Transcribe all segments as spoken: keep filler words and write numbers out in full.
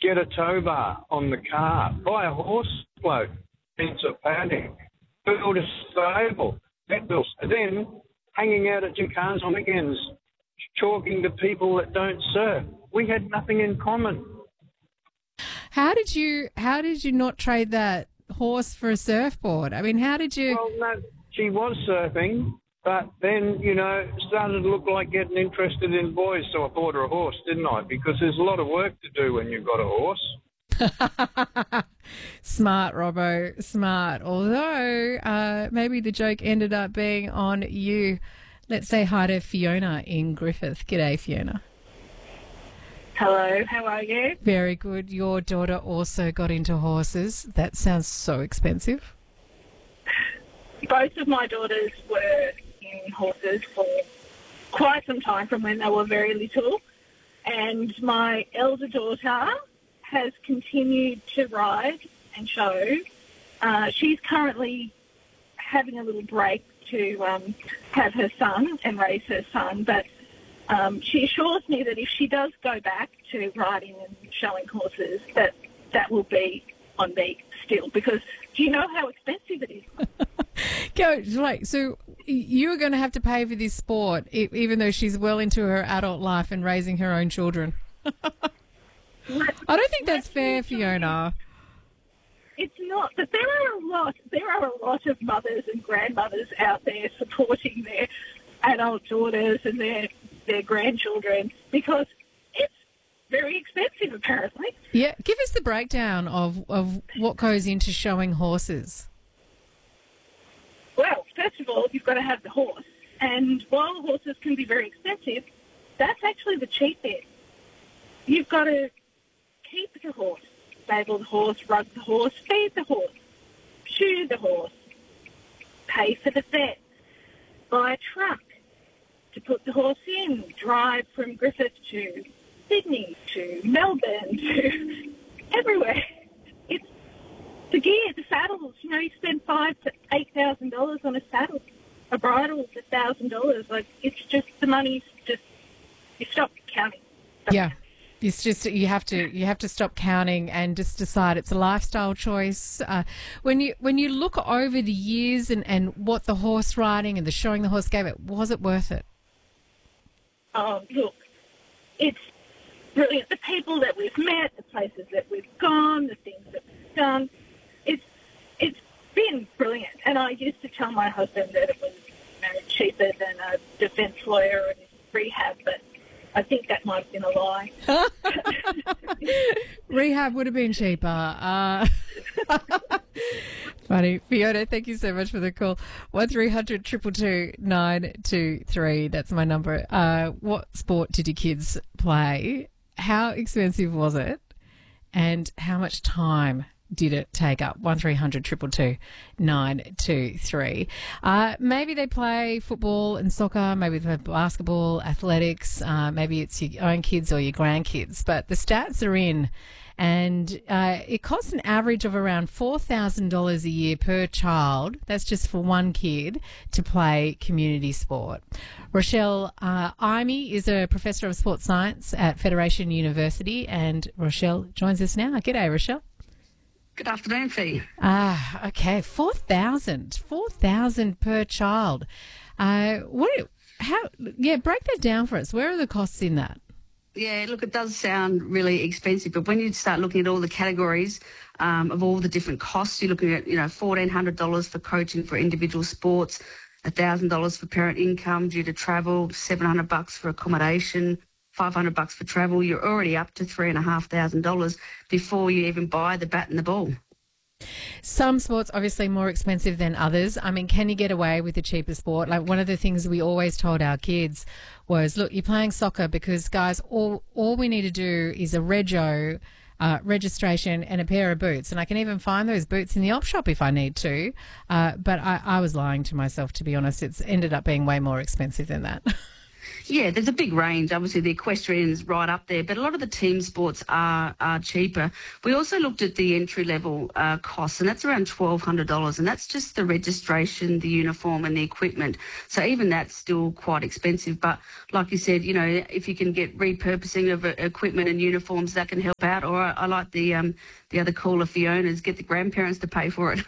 get a tow bar on the car, buy a horse float, fence a paddock, build a stable, vet bills, and then hanging out at Gymkhana on weekends, talking to people that don't surf. We had nothing in common. How did you how did you not trade that horse for a surfboard? I mean, how did you... Well, no, she was surfing, but then, you know, it started to look like getting interested in boys, so I bought her a horse, didn't I? Because there's a lot of work to do when you've got a horse. Smart, Robbo, smart. Although uh, maybe the joke ended up being on you. Let's say hi to Fiona in Griffith. G'day, Fiona. Hello, how are you? Very good. Your daughter also got into horses. That sounds so expensive. Both of my daughters were in horses for quite some time, from when they were very little. And my elder daughter has continued to ride and show. Uh, she's currently having a little break to um, have her son and raise her son, but um, she assures me that if she does go back to riding and showing horses, that that will be on me still, because do you know how expensive it is? Go, right, so you're going to have to pay for this sport, e- even though she's well into her adult life and raising her own children. I don't think that's fair, Fiona. It's not, but there are a lot. There are a lot of mothers and grandmothers out there supporting their adult daughters and their their grandchildren, because it's very expensive, apparently. Yeah, give us the breakdown of of what goes into showing horses. Well, first of all, you've got to have the horse, and while horses can be very expensive, that's actually the cheap bit. You've got to keep the horse, stable the horse, rug the horse, feed the horse, shoe the horse, pay for the vet, buy a truck to put the horse in, drive from Griffith to Sydney to Melbourne to everywhere. It's the gear, the saddles. You know, you spend five to eight thousand dollars on a saddle. A bridle is a thousand dollars. Like, it's just the money's just you stop counting. Stop Yeah. counting. It's just you have to you have to stop counting and just decide it's a lifestyle choice. Uh, when you when you look over the years and, and what the horse riding and the showing the horse gave it, was it worth it? Oh, look, it's brilliant. The people that we've met, the places that we've gone, the things that we've done, it's it's been brilliant. And I used to tell my husband that it was, you know, cheaper than a defence lawyer and rehab, but I think that might have been a lie. Rehab would have been cheaper. Uh, funny. Fiona, thank you so much for the call. one three hundred two two two nine two three. That's my number. Uh, what sport did your kids play? How expensive was it? And how much time did it take up? one three hundred two two two nine two three. Uh, maybe they play football and soccer, maybe they play basketball, athletics, uh, maybe it's your own kids or your grandkids, but the stats are in, and uh, it costs an average of around four thousand dollars a year per child. That's just for one kid to play community sport. Rochelle uh, Imey is a professor of sports science at Federation University, and Rochelle joins us now. G'day, Rochelle. Good afternoon, Fee. Ah, okay, four thousand, four thousand per child. Uh, what? How? Yeah, break that down for us. Where are the costs in that? Yeah, look, it does sound really expensive, but when you start looking at all the categories um, of all the different costs, you're looking at, you know, fourteen hundred dollars for coaching for individual sports, one thousand dollars for parent income due to travel, seven hundred bucks for accommodation, five hundred bucks for travel. You're already up to three and a half thousand dollars before you even buy the bat and the ball. Some sports obviously more expensive than others. I mean, can you get away with a cheaper sport? Like, one of the things we always told our kids was, look, you're playing soccer because, guys, all all we need to do is a rego uh, registration and a pair of boots, and I can even find those boots in the op shop if I need to. Uh, but I, I was lying to myself, to be honest. It's ended up being way more expensive than that. Yeah, there's a big range. Obviously, the equestrian's right up there, but a lot of the team sports are are cheaper. We also looked at the entry level uh, costs, and that's around twelve hundred dollars, and that's just the registration, the uniform, and the equipment. So even that's still quite expensive. But like you said, you know, if you can get repurposing of uh, equipment and uniforms, that can help out. Or I, I like the um the other call of the owners, get the grandparents to pay for it.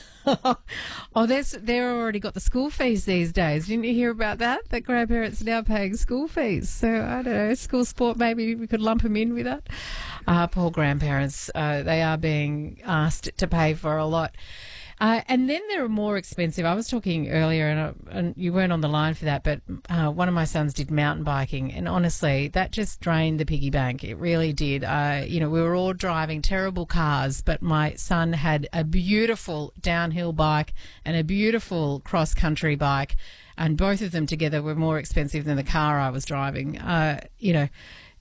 Oh, there's, they're already got the school fees these days. Didn't you hear about that? That grandparents are now paying school fees. So, I don't know, school sport, maybe we could lump them in with that. Uh, poor grandparents, uh, they are being asked to pay for a lot. Uh, and then they're more expensive. I was talking earlier, and, uh, and you weren't on the line for that, but uh, one of my sons did mountain biking, and honestly, that just drained the piggy bank. It really did. Uh, you know, we were all driving terrible cars, but my son had a beautiful downhill bike and a beautiful cross-country bike, and both of them together were more expensive than the car I was driving. Uh, you know,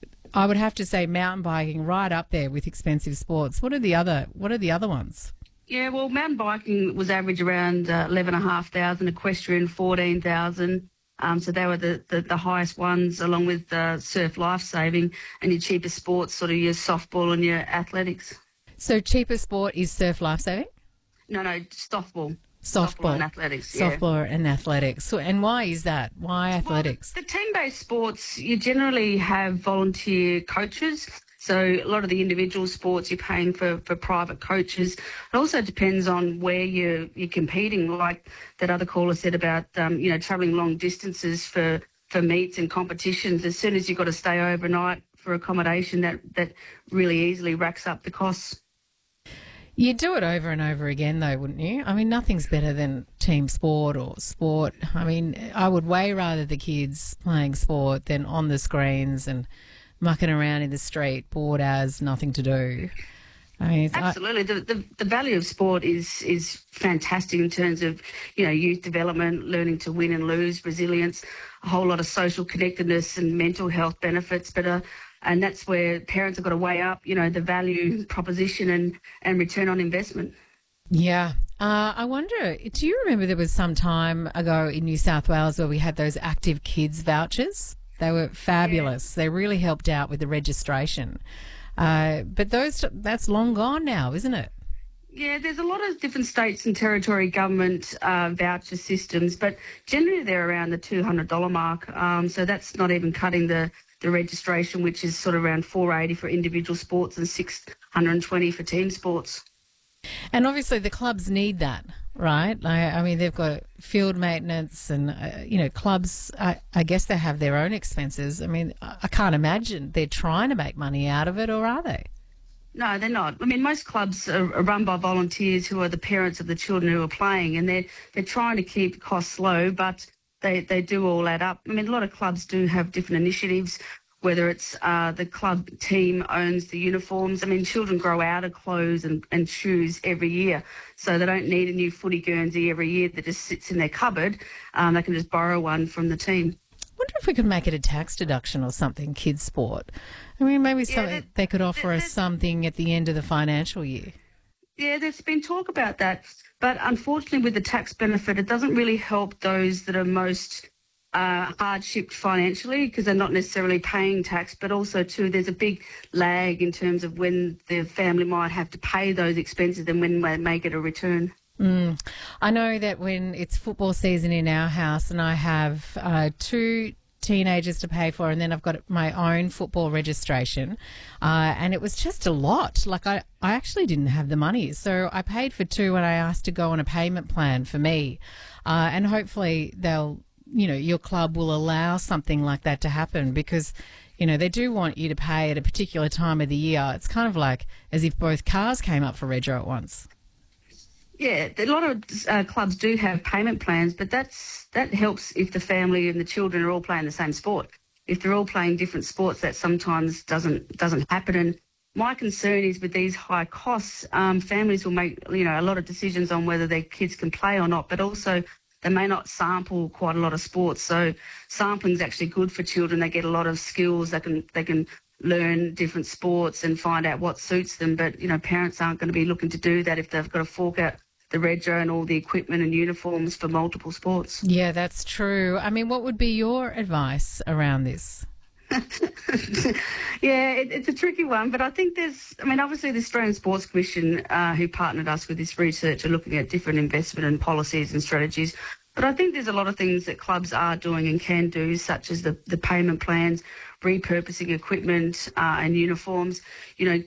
I would have to say mountain biking right up there with expensive sports. What are the other? What are the other ones? Yeah, well, mountain biking was average around uh, eleven and a half thousand, equestrian fourteen thousand. Um, so they were the, the, the highest ones, along with uh, surf lifesaving, and your cheaper sports, sort of your softball and your athletics. So cheaper sport is surf lifesaving? No, no, softball. Softball, softball and athletics. Yeah. Softball and athletics. So, and why is that? Why athletics? Well, the team-based sports, you generally have volunteer coaches. So a lot of the individual sports, you're paying for, for private coaches. It also depends on where you're, you're competing, like that other caller said about, um, you know, travelling long distances for, for meets and competitions. As soon as you've got to stay overnight for accommodation, that, that really easily racks up the costs. You'd do it over and over again, though, wouldn't you? I mean, nothing's better than team sport or sport. I mean, I would way rather the kids playing sport than on the screens and mucking around in the street, bored as, nothing to do. I mean, it's, Absolutely. I, the, the the value of sport is is fantastic in terms of, you know, youth development, learning to win and lose, resilience, a whole lot of social connectedness and mental health benefits. But uh, and that's where parents have got to weigh up, you know, the value proposition and, and return on investment. Yeah. Uh, I wonder, do you remember there was some time ago in New South Wales where we had those active kids vouchers? They were fabulous. Yeah. They really helped out with the registration. Uh, but those that's long gone now, isn't it? Yeah, there's a lot of different states and territory government uh, voucher systems, but generally they're around the two hundred dollars mark. Um, so that's not even cutting the, the registration, which is sort of around four hundred eighty dollars for individual sports and six hundred twenty dollars for team sports. And obviously the clubs need that, right? I, I mean, they've got field maintenance and, uh, you know, clubs, I, I guess they have their own expenses. I mean, I, I can't imagine they're trying to make money out of it, or are they? No, they're not. I mean, most clubs are, are run by volunteers who are the parents of the children who are playing, and they're, they're trying to keep costs low, but they, they do all add up. I mean, a lot of clubs do have different initiatives, whether it's uh, the club team owns the uniforms. I mean, children grow out of clothes and, and shoes every year, so they don't need a new footy Guernsey every year that just sits in their cupboard. Um, they can just borrow one from the team. I wonder if we could make it a tax deduction or something, kids' sport. I mean, maybe Yeah, something, that- they could offer that- us something at the end of the financial year. Yeah, there's been talk about that, but unfortunately with the tax benefit, it doesn't really help those that are most uh, hardship financially, because they're not necessarily paying tax, but also too there's a big lag in terms of when the family might have to pay those expenses and when they may get a return. Mm. I know that when it's football season in our house and I have uh, two teenagers to pay for, and then I've got my own football registration, uh, and it was just a lot. Like I, I actually didn't have the money, so I paid for two and I asked to go on a payment plan for me, uh, and hopefully they'll, you know, your club will allow something like that to happen, because, you know, they do want you to pay at a particular time of the year. It's kind of like as if both cars came up for rego at once. Yeah, a lot of uh, clubs do have payment plans, but that's that helps if the family and the children are all playing the same sport. If they're all playing different sports, that sometimes doesn't doesn't happen. And my concern is with these high costs, um, families will make, you know, a lot of decisions on whether their kids can play or not, but also they may not sample quite a lot of sports. So sampling is actually good for children. They get a lot of skills. They can they can learn different sports and find out what suits them. But, you know, parents aren't going to be looking to do that if they've got to fork out the rego and all the equipment and uniforms for multiple sports. Yeah, that's true. I mean, what would be your advice around this? Yeah, it, it's a tricky one, but I think there's, I mean, obviously the Australian Sports Commission, uh, who partnered us with this research, are looking at different investment and policies and strategies. But I think there's a lot of things that clubs are doing and can do, such as the, the payment plans, repurposing equipment uh, and uniforms, you know,